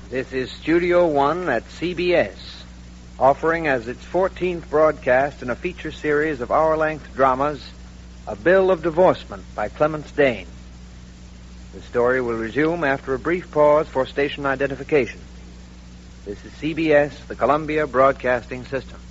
This is Studio One at CBS, offering as its 14th broadcast in a feature series of hour-length dramas, A Bill of Divorcement by Clemence Dane. The story will resume after a brief pause for station identification. This is CBS, the Columbia Broadcasting System.